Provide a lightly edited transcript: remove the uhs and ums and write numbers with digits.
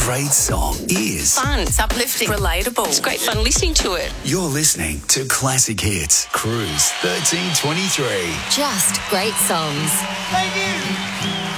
great song is. Fun, it's uplifting, relatable. It's great fun listening to it. You're listening to Classic Hits, Cruise 1323. Just great songs. Thank you.